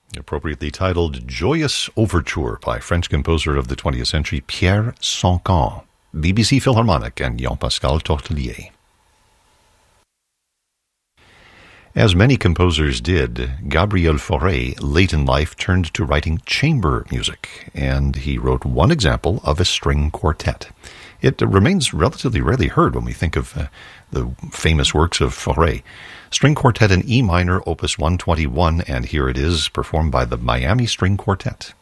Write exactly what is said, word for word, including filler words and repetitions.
appropriately titled Joyous Overture by French composer of the twentieth century Pierre Sancan, B B C Philharmonic and Jean-Pascal Tortelier. As many composers did, Gabriel Fauré, late in life, turned to writing chamber music, and he wrote one example of a string quartet. It remains relatively rarely heard when we think of uh, the famous works of Fauré. String Quartet in E minor, opus one twenty-one, and here it is, performed by the Miami String Quartet.